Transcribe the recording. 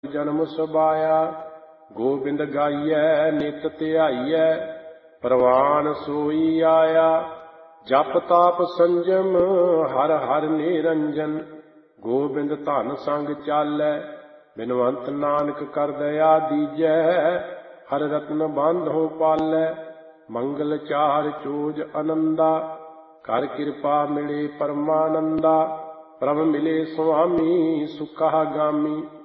ਜਨਮ ਸੁਭਾਇਆ। ਗੋਬਿੰਦ ਗਾਈਐ ਨਿਤ ਧਿਆਈਐ, ਪ੍ਰਵਾਨ ਸੋਈ ਆਇਆ। ਜਪ ਤਾਪ ਸੰਜਮ ਹਰ ਹਰ ਨਿਰੰਜਨ, ਗੋਬਿੰਦ ਧਨ ਸੰਗ ਚਾਲੈ। ਬਿਨਵੰਤ ਨਾਨਕ ਕਰ ਦਇਆ ਦੀਜੈ, ਹਰ ਰਤਨ ਬਾਂਧੋ ਪਾਲੈ। ਮੰਗਲ ਚਾਰ ਚੋਜ ਅਨੰਦਾ, ਕਰ ਕਿਰਪਾ ਮਿਲੇ ਪਰਮਾਨੰਦਾ। ਪ੍ਰਭ ਮਿਲੇ ਸੁਆਮੀ ਸੁਖਾਗਾਮੀ,